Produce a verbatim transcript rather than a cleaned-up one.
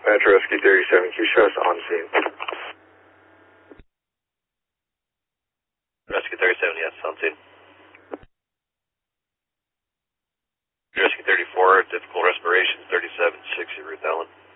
Metro Rescue thirty-seven, can you show us on scene? Rescue thirty-seven, yes, on scene. Rescue thirty-four, difficult respiration, thirty-seven, sixty, Ruth Allen.